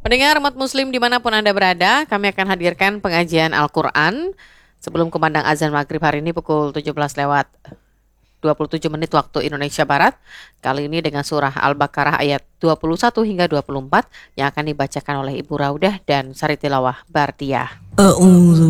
Pendengar umat muslim dimanapun Anda berada, kami akan hadirkan pengajian Al-Quran sebelum kumandang azan maghrib hari ini pukul 17 lewat 27 menit waktu Indonesia Barat. Kali ini dengan surah Al-Baqarah ayat 21 hingga 24 yang akan dibacakan oleh Ibu Raudah dan Sari Tilawah Bardiah.